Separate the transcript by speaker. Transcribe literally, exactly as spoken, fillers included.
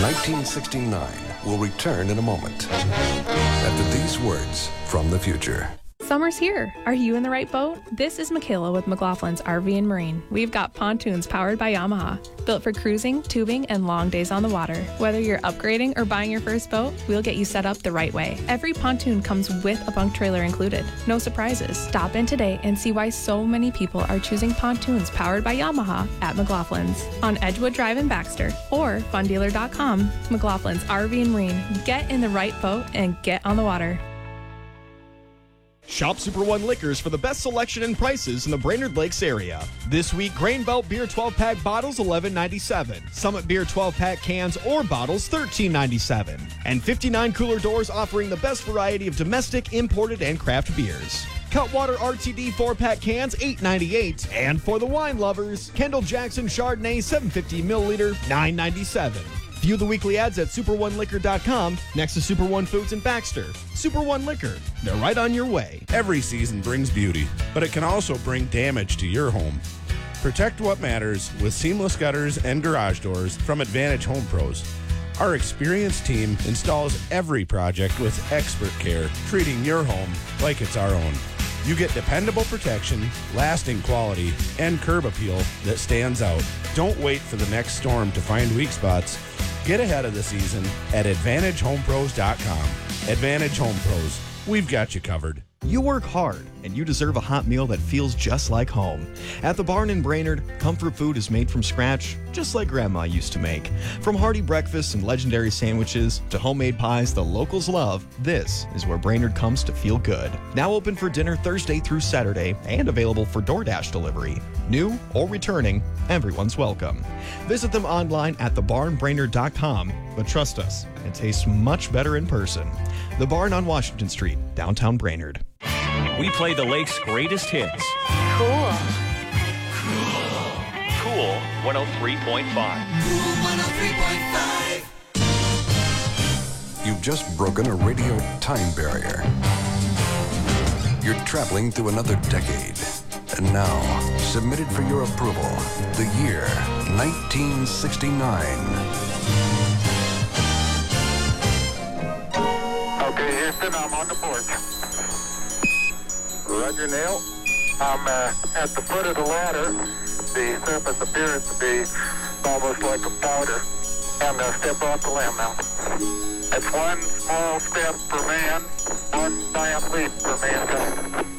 Speaker 1: nineteen sixty-nine will return in a moment. After these words from the future.
Speaker 2: Summer's here. Are you in the right boat? This is Michaela with McLaughlin's R V and Marine. We've got pontoons powered by Yamaha, built for cruising, tubing, and long days on the water. Whether you're upgrading or buying your first boat, we'll get you set up the right way. Every pontoon comes with a bunk trailer included. No surprises. Stop in today and see why so many people are choosing pontoons powered by Yamaha at McLaughlin's on Edgewood Drive in Baxter or fun dealer dot com. McLaughlin's R V and Marine. Get in the right boat and get on the water.
Speaker 3: Shop Super One Liquors for the best selection and prices in the Brainerd Lakes area. This week, Grain Belt Beer twelve-pack bottles eleven ninety-seven, Summit Beer twelve-pack cans or bottles thirteen ninety-seven, and fifty-nine cooler doors offering the best variety of domestic, imported, and craft beers. Cutwater R T D four-pack cans eight ninety-eight, and for the wine lovers, Kendall Jackson Chardonnay seven fifty milliliter nine ninety-seven. View the weekly ads at super one liquor dot com next to Super One Foods in Baxter. Super One Liquor, they're right on your way.
Speaker 4: Every season brings beauty, but it can also bring damage to your home. Protect what matters with seamless gutters and garage doors from Advantage Home Pros. Our experienced team installs every project with expert care, treating your home like it's our own. You get dependable protection, lasting quality, and curb appeal that stands out. Don't wait for the next storm to find weak spots. Get ahead of the season at advantage home pros dot com. Advantage Home Pros. We've got you covered.
Speaker 3: You work hard, and you deserve a hot meal that feels just like home. At the Barn in Brainerd, comfort food is made from scratch, just like Grandma used to make. From hearty breakfasts and legendary sandwiches to homemade pies the locals love, this is where Brainerd comes to feel good. Now open for dinner Thursday through Saturday and available for DoorDash delivery. New or returning, everyone's welcome. Visit them online at the barn brainerd dot com, but trust us, it tastes much better in person. The Barn on Washington Street, downtown Brainerd.
Speaker 5: We play the Lake's greatest hits.
Speaker 6: Cool.
Speaker 5: Cool one oh three point five.
Speaker 6: Cool one oh three point five.
Speaker 1: You've just broken a radio time barrier. You're traveling through another decade. And now, submitted for your approval, the year nineteen sixty-nine.
Speaker 7: Okay, Houston, I'm on the porch. Roger, Neil. I'm uh, at the foot of the ladder. The surface appears to be almost like a powder. I'm going to step off the limb now. That's one small step for man, one giant leap for mankind.